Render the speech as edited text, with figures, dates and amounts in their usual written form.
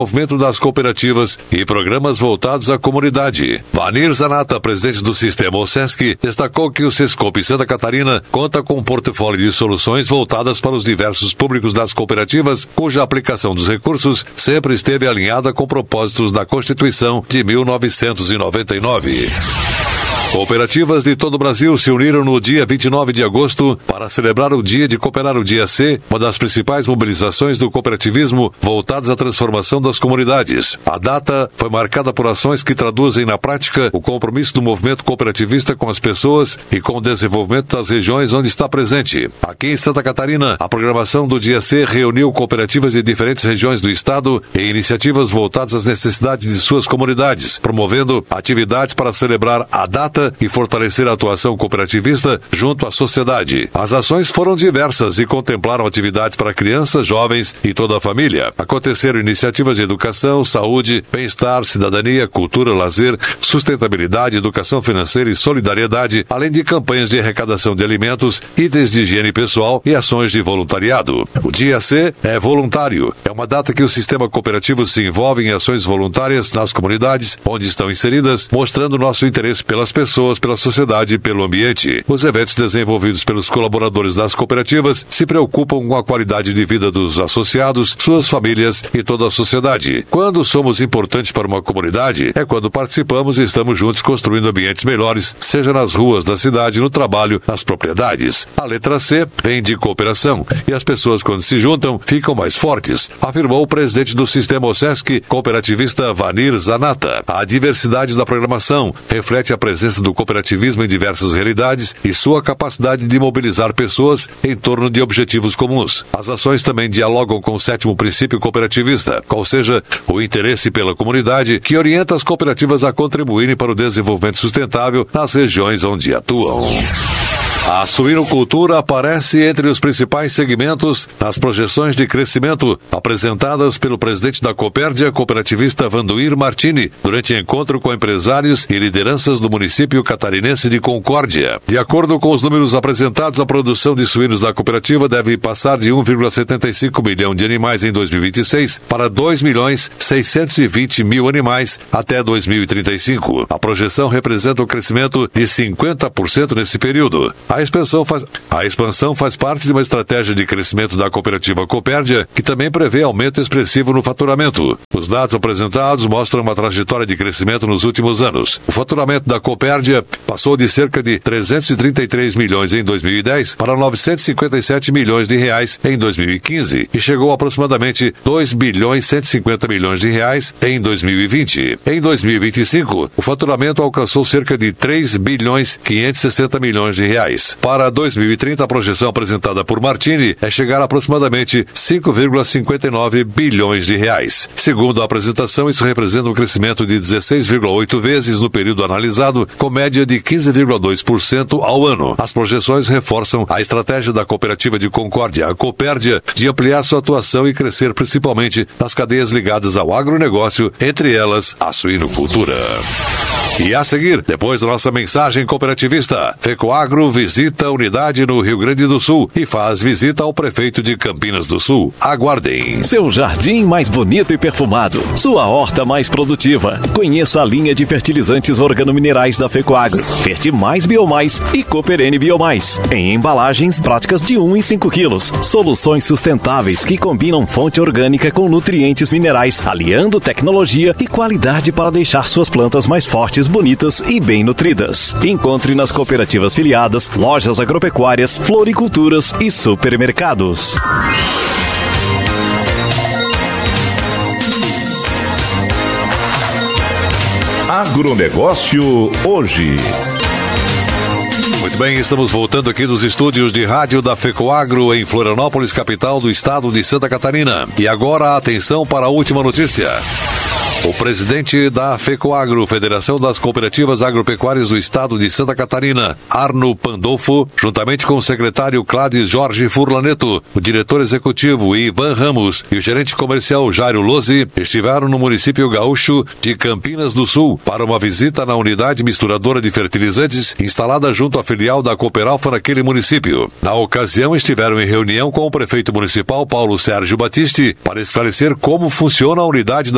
movimento das cooperativas e programas voltados à comunidade. Vanir Zanata, presidente do Sistema OSESC, destacou que o Sescope Santa Catarina conta com um portfólio de soluções voltadas para os diversos públicos das cooperativas, cuja aplicação dos recursos sempre esteve alinhada com propósitos da Constituição de 1999. Cooperativas de todo o Brasil se uniram no dia 29 de agosto para celebrar o Dia de Cooperar, o Dia C, uma das principais mobilizações do cooperativismo voltadas à transformação das comunidades. A data foi marcada por ações que traduzem na prática o compromisso do movimento cooperativista com as pessoas e com o desenvolvimento das regiões onde está presente. Aqui em Santa Catarina, a programação do Dia C reuniu cooperativas de diferentes regiões do estado e iniciativas voltadas às necessidades de suas comunidades, promovendo atividades para celebrar a data e fortalecer a atuação cooperativista junto à sociedade. As ações foram diversas e contemplaram atividades para crianças, jovens e toda a família. Aconteceram iniciativas de educação, saúde, bem-estar, cidadania, cultura, lazer, sustentabilidade, educação financeira e solidariedade, além de campanhas de arrecadação de alimentos, itens de higiene pessoal e ações de voluntariado. O Dia C é voluntário. É uma data que o sistema cooperativo se envolve em ações voluntárias nas comunidades onde estão inseridas, mostrando nosso interesse pelas pessoas, pela sociedade e pelo ambiente. Os eventos desenvolvidos pelos colaboradores das cooperativas se preocupam com a qualidade de vida dos associados, suas famílias e toda a sociedade. Quando somos importantes para uma comunidade, é quando participamos e estamos juntos construindo ambientes melhores, seja nas ruas da cidade, no trabalho, nas propriedades. A letra C vem de cooperação, e as pessoas, quando se juntam, ficam mais fortes, afirmou o presidente do Sistema OSESC, cooperativista Vanir Zanata. A diversidade da programação reflete a presença do cooperativismo em diversas realidades e sua capacidade de mobilizar pessoas em torno de objetivos comuns. As ações também dialogam com o 7º princípio cooperativista, qual seja o interesse pela comunidade, que orienta as cooperativas a contribuírem para o desenvolvimento sustentável nas regiões onde atuam. A suinocultura aparece entre os principais segmentos nas projeções de crescimento apresentadas pelo presidente da Copérdia, cooperativista Vanduir Martini, durante encontro com empresários e lideranças do município catarinense de Concórdia. De acordo com os números apresentados, a produção de suínos da cooperativa deve passar de 1,75 milhão de animais em 2026 para 2.620.000 animais até 2035. A projeção representa um crescimento de 50% nesse período. A expansão faz parte de uma estratégia de crescimento da cooperativa Copérdia, que também prevê aumento expressivo no faturamento. Os dados apresentados mostram uma trajetória de crescimento nos últimos anos. O faturamento da Copérdia passou de cerca de 333 milhões em 2010 para 957 milhões de reais em 2015 e chegou a aproximadamente 2.150 milhões de reais em 2020. Em 2025, o faturamento alcançou cerca de 3.560 milhões de reais. Para 2030, a projeção apresentada por Martini é chegar a aproximadamente 5,59 bilhões de reais. Segundo a apresentação, isso representa um crescimento de 16,8 vezes no período analisado, com média de 15,2% ao ano. As projeções reforçam a estratégia da cooperativa de Concórdia, a Copérdia, de ampliar sua atuação e crescer principalmente nas cadeias ligadas ao agronegócio, entre elas a suinocultura. E a seguir, depois da nossa mensagem cooperativista, FECOAGRO visita a unidade no Rio Grande do Sul e faz visita ao prefeito de Campinas do Sul. Aguardem. Seu jardim mais bonito e perfumado, sua horta mais produtiva. Conheça a linha de fertilizantes organominerais da FECOAGRO, Fertimais Biomais e Cooperene Biomais. Em embalagens práticas de 1 em 5 quilos. Soluções sustentáveis que combinam fonte orgânica com nutrientes minerais, aliando tecnologia e qualidade para deixar suas plantas mais fortes, bonitas e bem nutridas. Encontre nas cooperativas filiadas, lojas agropecuárias, floriculturas e supermercados. Agronegócio hoje. Muito bem, estamos voltando aqui dos estúdios de rádio da FECOAGRO em Florianópolis, capital do estado de Santa Catarina. E agora, atenção para a última notícia. O presidente da FECOAGRO, Federação das Cooperativas Agropecuárias do Estado de Santa Catarina, Arno Pandolfo, juntamente com o secretário Cláudio Jorge Furlaneto, o diretor executivo Ivan Ramos e o gerente comercial Jairo Lozzi, estiveram no município gaúcho de Campinas do Sul para uma visita na unidade misturadora de fertilizantes instalada junto à filial da Cooperalfa naquele município. Na ocasião, estiveram em reunião com o prefeito municipal Paulo Sérgio Batisti para esclarecer como funciona a unidade da